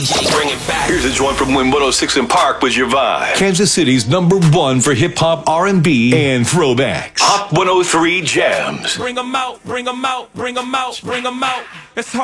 Bring it back. Here's a joint from when 106 in Park was your vibe. Kansas City's #1 for hip-hop, R&B, and throwbacks. Hot 103 Jams. Bring 'em out, bring 'em out, bring 'em out, bring 'em out. It's hard.